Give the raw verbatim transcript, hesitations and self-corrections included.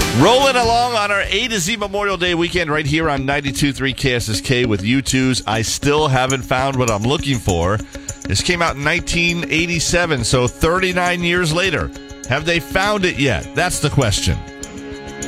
Rolling along on our A to Z Memorial Day weekend right here on ninety-two point three K S S K with U two's I Still Haven't Found What I'm Looking For. This came out in nineteen eighty-seven, so thirty-nine years later. Have they found it yet? That's the question.